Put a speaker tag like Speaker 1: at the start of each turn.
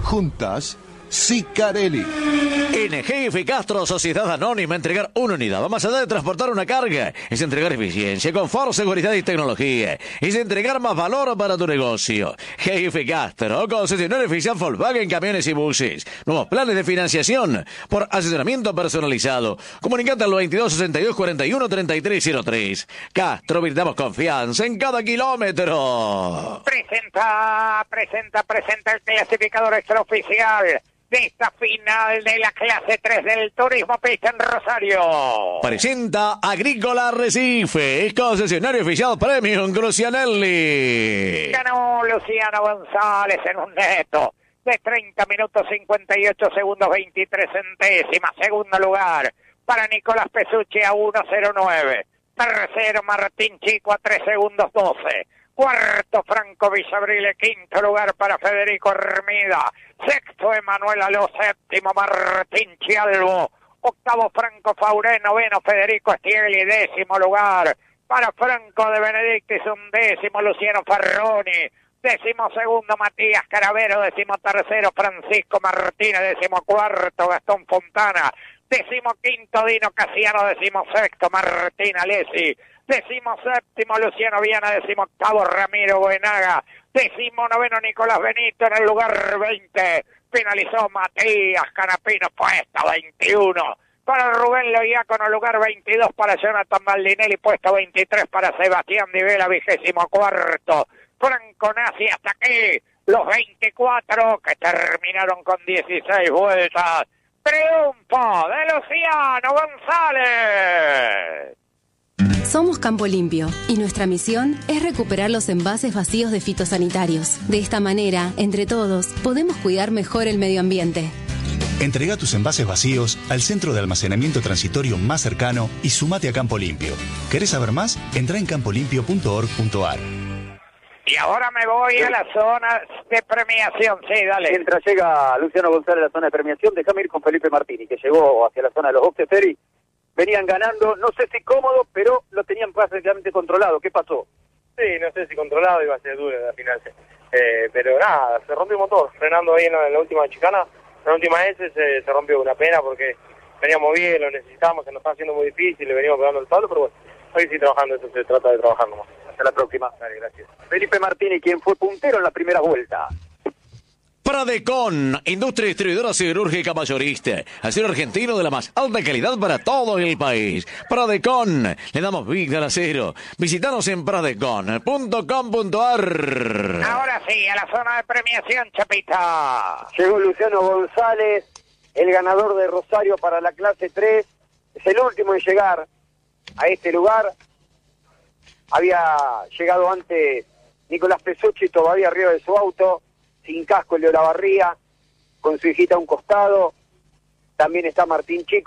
Speaker 1: Juntas, Sicarelli.
Speaker 2: En Jefe Castro, Sociedad Anónima, entregar una unidad va más allá de transportar una carga. Es entregar eficiencia, confort, seguridad y tecnología. Es entregar más valor para tu negocio. Jefe Castro, concesionario oficial Volkswagen, camiones y buses. Nuevos planes de financiación por asesoramiento personalizado. Comunicate al 22 62 41 33 03. Castro, brindamos confianza en cada kilómetro.
Speaker 3: Presenta el clasificador extraoficial de esta final de la clase 3 del Turismo Pista en Rosario.
Speaker 2: Presenta Agrícola Recife, concesionario oficial Premium Crucianelli.
Speaker 3: Ganó Luciano González en un neto de 30 minutos 58 segundos 23 centésimas. Segundo lugar para Nicolás Pesucci a 1.09. Tercero Martín Chico a 3 segundos 12. Cuarto, Franco Villavrile. Quinto lugar para Federico Hermida. Sexto, Emanuel Aló. Séptimo, Martín Chialvo. Octavo, Franco Fauré. Noveno, Federico Stiegli. Décimo lugar para Franco de Benedictis. Undécimo, Luciano Ferroni. Décimo segundo, Matías Caravero. Décimo tercero, Francisco Martínez. Décimo cuarto, Gastón Fontana. Décimo quinto, Dino Casiano. Décimo sexto, Martín Alessi. Décimo séptimo, Luciano Viana. Décimo octavo, Ramiro Buenaga. Décimo noveno, Nicolás Benito en el lugar 20. Finalizó Matías Canapino, puesto 21. Para Rubén Loiacono, lugar 22 para Jonathan Maldinelli, puesto 23 para Sebastián Di Vela, 24º. Franco Nasi, hasta aquí los 24 que terminaron con 16 vueltas. Triunfo de Luciano González.
Speaker 4: Somos Campo Limpio y nuestra misión es recuperar los envases vacíos de fitosanitarios. De esta manera, entre todos, podemos cuidar mejor el medio ambiente.
Speaker 5: Entrega tus envases vacíos al centro de almacenamiento transitorio más cercano y sumate a Campo Limpio. ¿Querés saber más? Entra en campolimpio.org.ar.
Speaker 3: Y ahora me voy a la zona de premiación. Sí, dale.
Speaker 6: Mientras llega Luciano González a la zona de premiación, déjame ir con Felipe Martini, que llegó hacia la zona de los boxes Ferry. Venían ganando, no sé si cómodo, pero lo tenían prácticamente controlado. ¿Qué pasó?
Speaker 7: Sí, no sé si controlado, iba a ser duro en la final. Pero nada, se rompió el motor, frenando ahí en la última chicana. En la última S se rompió, una pena porque veníamos bien, lo necesitábamos, se nos está haciendo muy difícil, le veníamos pegando el palo, pero bueno, hoy sí trabajando, eso se trata de trabajar nomás.
Speaker 6: Hasta la próxima.
Speaker 7: Dale, gracias.
Speaker 6: Felipe Martini, quien fue puntero en la primera vuelta.
Speaker 2: Pradecon, industria distribuidora siderúrgica mayorista. Acero argentino de la más alta calidad para todo el país. Pradecon, le damos vida al acero. Visítanos en pradecon.com.ar.
Speaker 3: Ahora sí, a la zona de premiación, Chapita.
Speaker 6: Llegó Luciano González, el ganador de Rosario para la clase 3. Es el último en llegar a este lugar. Había llegado antes Nicolás Pesucci, todavía arriba de su auto, sin casco el de Olavarría, con su hijita a un costado. También está Martín Chico.